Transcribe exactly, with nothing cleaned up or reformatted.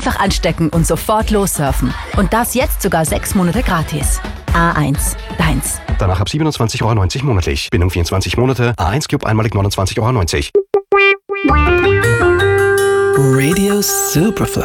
Einfach anstecken und sofort lossurfen. Und das jetzt sogar sechs Monate gratis. A eins, deins. Danach ab siebenundzwanzig Euro neunzig monatlich. Bindung vierundzwanzig Monate. A eins Cube einmalig neunundzwanzig Euro neunzig. Radio Superfly.